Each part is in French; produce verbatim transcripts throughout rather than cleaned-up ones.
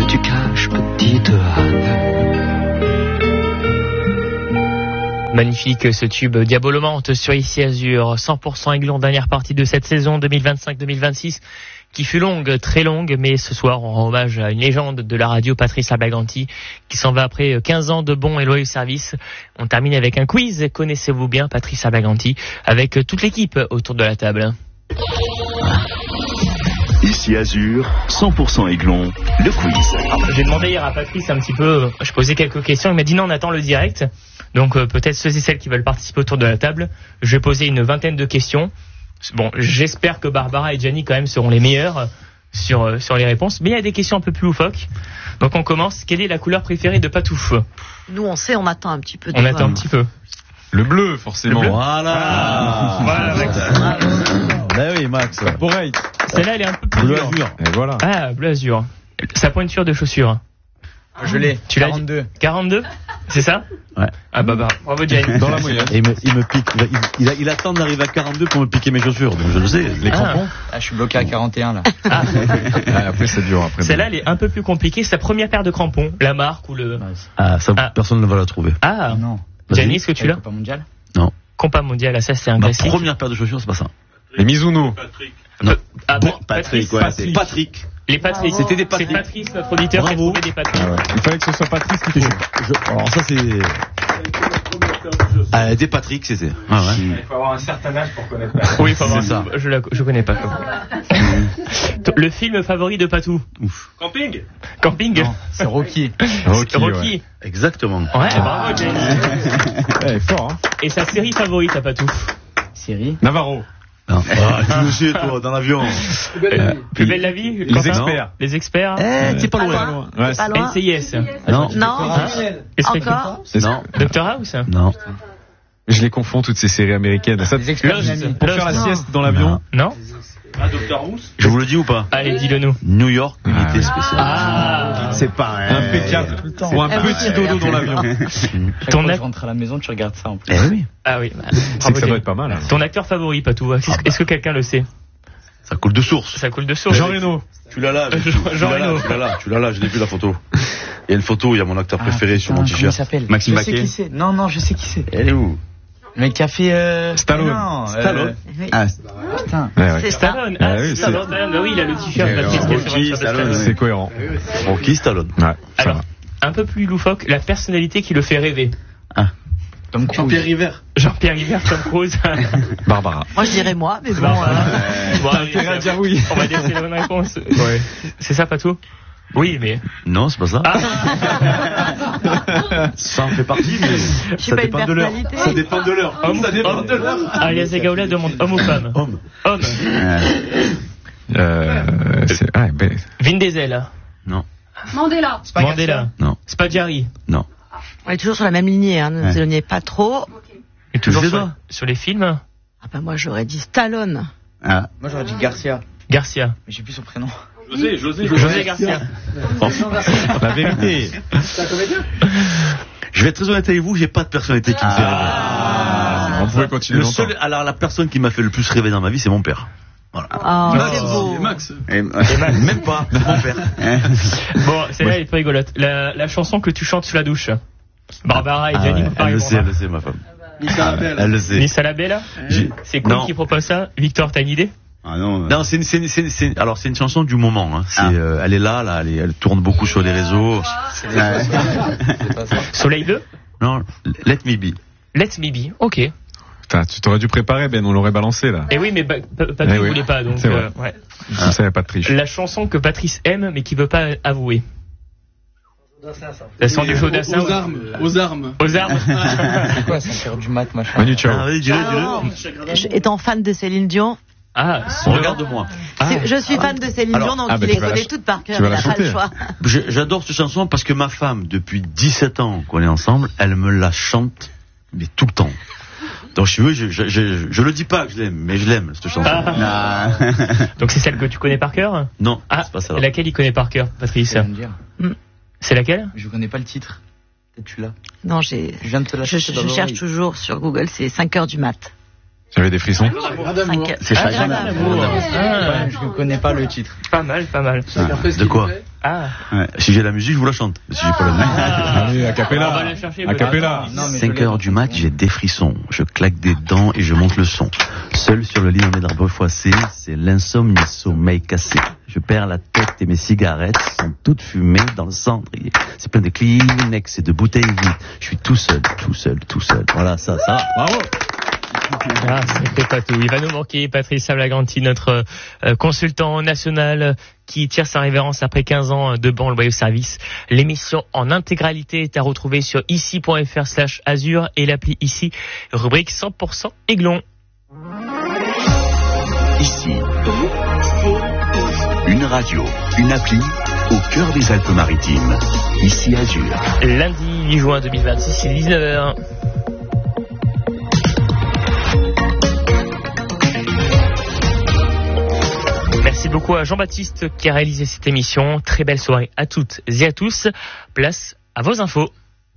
tu caches, petite Anne? Magnifique ce tube Diabolomante sur Ici Azur, cent pour cent Aiglon, dernière partie de cette saison deux mille vingt-cinq deux mille vingt-six qui fut longue, très longue, mais ce soir on rend hommage à une légende de la radio, Patrice Ablaganti, qui s'en va après quinze ans de bons et loyaux services. On termine avec un quiz, connaissez-vous bien Patrice Ablaganti, avec toute l'équipe autour de la table. Ici Azur, cent pour cent Aiglon, le quiz. Alors, j'ai demandé hier à Patrice un petit peu, je posais quelques questions, il m'a dit non, on attend le direct. Donc euh, peut-être ceux et celles qui veulent participer autour de la table. Je vais poser une vingtaine de questions. Bon, j'espère que Barbara et Gianni quand même seront les meilleurs sur, euh, sur les réponses. Mais il y a des questions un peu plus loufoques. Donc on commence. Quelle est la couleur préférée de Patouf? Nous on sait, on attend un petit peu. On attend un petit peu. Le bleu, forcément. Le bleu. Voilà. Ah, voilà, Max. Ben oui, Max. Pareil. Celle-là, elle est un peu plus Bleu dure. azur. Et voilà. Ah, bleu azur. Sa pointure de chaussure. Je l'ai. Tu l'as quarante-deux. dit quarante-deux? C'est ça? Ouais. Ah bah bah, bravo Gianni. Dans la moyenne. Et il me, il me pique. Il, il, il attend d'arriver à quarante-deux pour me piquer mes chaussures. Donc je le sais. Les Ah. crampons. Ah, je suis bloqué à quarante et un là. Ah. Ah, après, c'est dur. Après, Celle-là, elle est un peu plus compliquée. Sa première paire de crampons, la marque ou le... Ah, ça, Ah. personne ne va la trouver. Ah, Non. Gianni, est-ce que tu l'as? Pas mondial. Non. Compas mondial, ah, ça c'est un Ma classique. première paire de chaussures, c'est pas ça. Les Mizuno. Non. Ah, Bon, Pat- Patrick, ouais, c'est Patrick. Les Patrick. C'était des Patrick. C'est Patrice, notre auditeur, qui a Bravo. trouvé des Patrick. Ah ouais. Il fallait que ce soit Patrice qui trouve. Je, alors ça c'est. Ah, des Patrick, c'était. Ah ouais. Il faut avoir un certain âge pour connaître. Oui, faut avoir- C'est ça. Je, la, je connais pas. Le film favori de Patou? Ouf. Camping. Camping. Non, c'est Rocky. Rocky, Rocky. ouais. Exactement. Ouais, bravo Gianni. Eh, fort, hein. Et sa série favorite à Patou? Série. Navarro. Non. Ah, tu le sais, toi, dans l'avion. Euh, Plus belle la vie? Les Quentin experts. Les experts. Eh, t'es pas Pas loin. loin. Ouais, Pas loin. N C I S. Non. Non. Encore. Non. Doctor House. Non. Je les confonds, toutes ces séries américaines. Ça, Les experts Lost. Miami. pour faire la Lost. sieste dans l'avion. Non? Je vous le dis ou pas? Allez, dis-le nous. New York, unité spéciale. Ah. C'est pas Impeccable. Ou un Ah, petit oui. dodo dans l'avion. Ton Quand ac- je rentre à la maison, tu regardes ça en plus. Eh oui. Ah oui. C'est que ça Bravo, doit être pas mal. hein. Ton acteur favori, Patou? Est-ce est-ce que quelqu'un le sait? Ça coule de source. Ça coule de source. Jean Reno. Tu l'as là. Jean- tu Jean l'as là, Reno. Tu l'as là. Tu l'as là. Je l'ai vu la photo. Il y a une photo. Il y a mon acteur préféré Ah, sur putain, mon comment il t-shirt. s'appelle? Maxime Je sais Baquet. qui c'est. Non, non, je sais qui c'est. Elle est où? Le mec qui a fait. Euh... Stallone. Non, euh, Stallone. Oui. Ah, Putain. Ouais, ouais. C'est ça. Stallone. Ah Ah, oui, c'est Stallone. Bah oui, il a le t-shirt. Ouais, Patrice, alors, qui a Rocky, sur le t-shirt de Stallone, Stallone. C'est cohérent. Rocky Stallone. Ouais. ça Alors, va. un peu plus loufoque, la personnalité qui le fait rêver. Tom Cruise. River. Jean-Pierre River, Tom Cruise. Barbara. Moi je dirais moi, mais bon. Bon, euh, bon, allez, intérêt à dire oui. On va laisser la bonne réponse. Ouais. C'est ça, Patou? Oui, mais... Non, c'est pas ça. Ah. Ça en fait partie, mais suis ça pas une dépend de l'heure. personnalité. Ça dépend de l'heure. Homme, Ça dépend homme. de l'heure. Alias Gaoula demande homme ou femme? Homme. Homme. Euh, c'est, ah, ben, Vin Diesel. Non. Mandela. Mandela. Non. Spadjari. Non. On est toujours sur la même lignée, hein, ne nous éloignez pas trop. Et toujours Je sur, dois. sur les films. Ah bah moi j'aurais dit Stallone. Ah. Moi j'aurais dit Garcia. Garcia. Mais j'ai plus son prénom. José, José, José Garcia. la vérité. Je vais être très honnête avec vous, j'ai pas de personnalité qui me fait rêver. Ah, on pouvait continuer Le longtemps. seul, alors la personne qui m'a fait le plus rêver dans ma vie, c'est mon père. Voilà. Oh, c'est beau. Max. Même pas, mon père. Bon, celle-là elle est pas rigolote. La, la chanson que tu chantes sous la douche. Barbara et Ah Gianni, ouais, vous pas elle le sait, elle répondre. le sait, ma femme. Elle le sait. Nissa la Bella. J'ai- C'est Queen Non. qui propose ça. Victor, t'as une idée? Ah non. Non, c'est une, c'est une- c'est une- c'est- alors c'est une chanson du moment. Hein. C'est, Ah. euh, elle est là, là, elle, est- elle tourne beaucoup sur les réseaux. C'est pas ça. Soleil deux. Non, Let Me Be. Let Me Be. Ok. Et Putain, tu t'aurais dû préparer, Ben, on l'aurait balancé, là. oui, mais Patou Eh ne oui. voulait pas, donc C'est vrai. euh, ouais. Comme ça, y a pas de triche. La chanson que Patrice aime mais qui veut pas avouer. La chanson du Chaudassin. Aux armes, aux armes. Aux armes. C'est quoi, cinq heures du mat, machin. Manu, ciao. Ah, vas-y, dis-le, dis-le. Ah, je- étant fan de Céline Dion, Ah, Regarde-moi. c'est- je suis fan de Céline Alors, Dion, donc ah, il bah, les tu vas la connaît ch- toutes par cœur, tu vas il la n'a pas le chanter. choix. Je- J'adore cette chanson parce que ma femme, depuis dix-sept ans qu'on est ensemble, elle me la chante, mais tout le temps. Donc je veux, je, je, je, je le dis pas que je l'aime, mais je l'aime cette chanson. Ah. Donc c'est celle que tu connais par cœur? Non, Ah, c'est pas ça. laquelle il connaît par cœur, Patrice? Je viens de dire. C'est laquelle? Je connais pas le titre. Peut-être tu l'as. Non, j'ai, Je viens de te la je, chercher dans je cherche l'oreille. toujours sur Google, c'est cinq heures du mat. J'avais des frissons. cinq heures. C'est Ah, chacun. Chagrin d'amour. Ah, Ouais, je ne connais pas le titre. pas mal, pas mal. De quoi? Ah. Ouais. Si j'ai la musique, je vous la chante. Si j'ai pas la musique. Ah. Allez, a On cappella. va la chercher, A cappella. cinq heures du mat, j'ai des frissons. Je claque des dents et je monte le son. Seul sur le lit dans mes draps froissés, c'est l'insomnie, sommeil cassé. Je perds la tête et mes cigarettes sont toutes fumées dans le cendrier. C'est plein de Kleenex et de bouteilles vides. Je suis tout seul, tout seul, tout seul. Voilà, ça, ça. Bravo. Ah, c'était pas tout. Il va nous manquer Patrice Ablagranti, notre euh, consultant national euh, qui tire sa révérence après quinze ans de banc le loyer au service. L'émission en intégralité est à retrouver sur ici.fr slash azur et l'appli ici, rubrique cent pour cent Aiglon. Ici, une radio, une appli au cœur des Alpes-Maritimes. Ici Azur. Lundi huit juin deux mille vingt-six, c'est dix-neuf heures. Merci beaucoup à Jean-Baptiste qui a réalisé cette émission. Très belle soirée à toutes et à tous. Place à vos infos.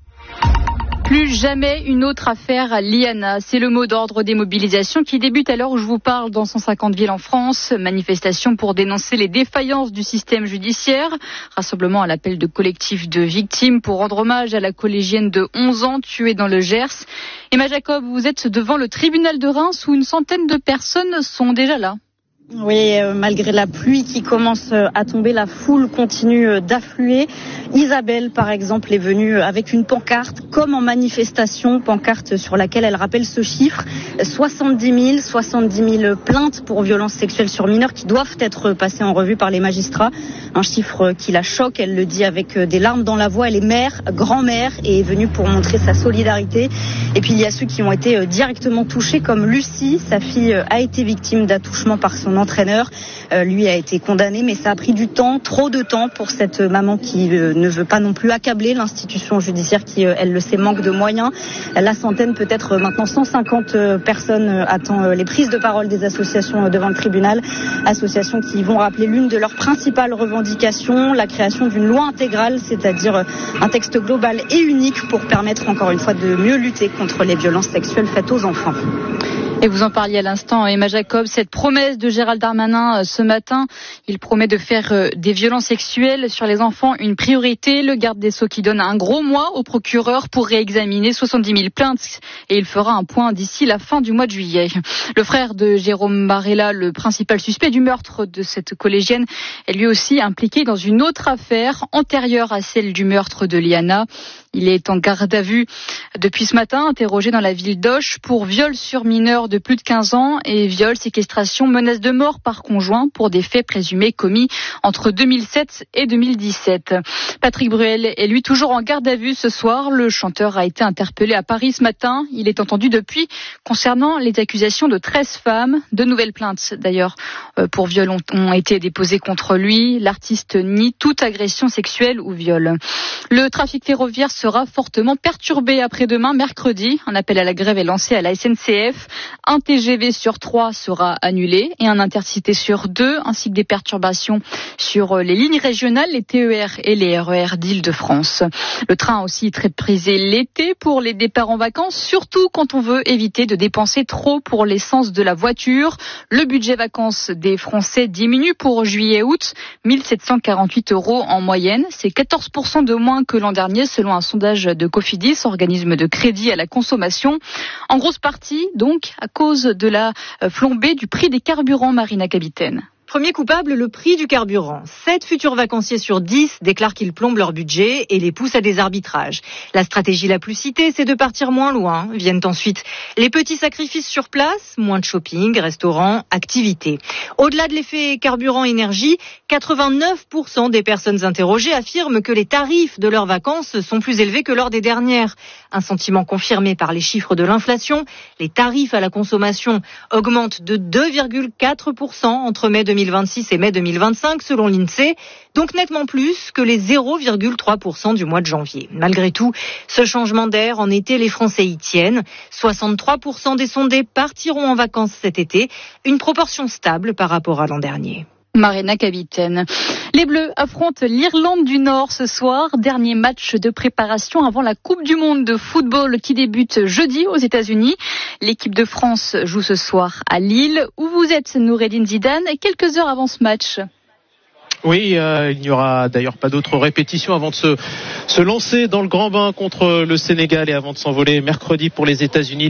Plus jamais une autre affaire à Liana. C'est le mot d'ordre des mobilisations qui débutent à l'heure où je vous parle dans cent cinquante villes en France. Manifestation pour dénoncer les défaillances du système judiciaire. Rassemblement à l'appel de collectifs de victimes pour rendre hommage à la collégienne de onze ans tuée dans le Gers. Emma Jacob, vous êtes devant le tribunal de Reims où une centaine de personnes sont déjà là. Oui, euh, malgré la pluie qui commence à tomber, la foule continue d'affluer. Isabelle, par exemple, est venue avec une pancarte, comme en manifestation, pancarte sur laquelle elle rappelle ce chiffre, soixante-dix mille, soixante-dix mille plaintes pour violences sexuelles sur mineurs qui doivent être passées en revue par les magistrats. Un chiffre qui la choque, elle le dit avec des larmes dans la voix. Elle est mère, grand-mère et est venue pour montrer sa solidarité. Et puis il y a ceux qui ont été directement touchés, comme Lucie. Sa fille a été victime d'attouchement par son entraîneur. Euh, lui a été condamné, mais ça a pris du temps, trop de temps pour cette maman qui euh, ne veut pas non plus accabler l'institution judiciaire qui, euh, elle le sait, manque de moyens. La centaine, peut-être maintenant cent cinquante euh, personnes euh, attend euh, les prises de parole des associations euh, devant le tribunal. Associations qui vont rappeler l'une de leurs principales revendications, la création d'une loi intégrale, c'est-à-dire euh, un texte global et unique pour permettre encore une fois de mieux lutter contre les violences sexuelles faites aux enfants. Et vous en parliez à l'instant, Emma Jacob, cette promesse de Gérald Darmanin ce matin, il promet de faire des violences sexuelles sur les enfants une priorité. Le garde des Sceaux qui donne un gros mois au procureur pour réexaminer soixante-dix mille plaintes et il fera un point d'ici la fin du mois de juillet. Le frère de Jérôme Barella, le principal suspect du meurtre de cette collégienne, est lui aussi impliqué dans une autre affaire antérieure à celle du meurtre de Liana. Il est en garde à vue depuis ce matin, interrogé dans la ville d'Auch pour viol sur mineur de plus de quinze ans et viol, séquestration, menace de mort par conjoint pour des faits présumés commis entre deux mille sept et deux mille dix-sept. Patrick Bruel est lui toujours en garde à vue ce soir. Le chanteur a été interpellé à Paris ce matin. Il est entendu depuis concernant les accusations de treize femmes. De nouvelles plaintes d'ailleurs pour viol ont, ont été déposées contre lui. L'artiste nie toute agression sexuelle ou viol. Le trafic ferroviaire sera fortement perturbé après-demain, mercredi. Un appel à la grève est lancé à la S N C F. Un T G V sur trois sera annulé et un Intercité sur deux, ainsi que des perturbations sur les lignes régionales, les T E R et les R E R d'Île-de-France. Le train aussi est très prisé l'été pour les départs en vacances, surtout quand on veut éviter de dépenser trop pour l'essence de la voiture. Le budget vacances des Français diminue pour juillet-août, mille sept cent quarante-huit euros en moyenne. C'est quatorze pour cent de moins que l'an dernier, selon un sondage de Cofidis, organisme de crédit à la consommation. En grosse partie, donc, à cause de la flambée du prix des carburants, Marina Capitaine. Premier coupable, le prix du carburant. Sept futurs vacanciers sur dix déclarent qu'ils plombent leur budget et les poussent à des arbitrages. La stratégie la plus citée, c'est de partir moins loin. Viennent ensuite les petits sacrifices sur place, moins de shopping, restaurants, activités. Au-delà de l'effet carburant-énergie, quatre-vingt-neuf pour cent des personnes interrogées affirment que les tarifs de leurs vacances sont plus élevés que lors des dernières. Un sentiment confirmé par les chiffres de l'inflation. Les tarifs à la consommation augmentent de deux virgule quatre pour cent entre mai deux mille vingt-six et mai deux mille vingt-cinq selon l'INSEE, donc nettement plus que les zéro virgule trois pour cent du mois de janvier. Malgré tout, ce changement d'air en été, les Français y tiennent. soixante-trois pour cent des sondés partiront en vacances cet été, une proportion stable par rapport à l'an dernier. Marina Capitaine. Les Bleus affrontent l'Irlande du Nord ce soir. Dernier match de préparation avant la Coupe du Monde de football qui débute jeudi aux États-Unis. L'équipe de France joue ce soir à Lille. Où vous êtes, Noureddine Zidane, quelques heures avant ce match? Oui, euh, il n'y aura d'ailleurs pas d'autres répétitions avant de se, se lancer dans le grand bain contre le Sénégal et avant de s'envoler mercredi pour les États-Unis.